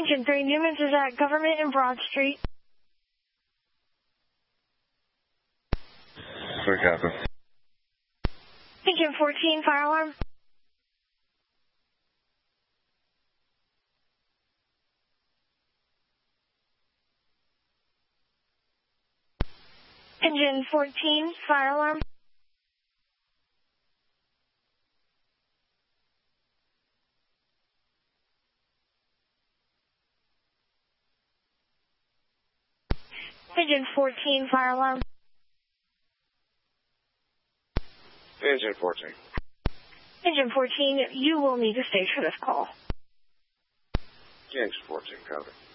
Engine 3 Newman's is at Government and Broad Street. Sir, Captain. Engine 14, fire alarm. Engine 14, fire alarm. Engine 14, fire alarm. Engine 14. Engine 14, you will need to stay for this call. Engine 14, copy.